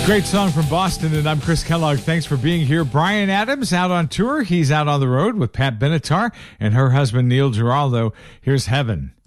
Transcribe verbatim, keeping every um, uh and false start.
Great song from Boston, and I'm Chris Kellogg. Thanks for being here. Bryan Adams out on tour. He's out on the road with Pat Benatar and her husband Neil Giraldo. Here's Heaven.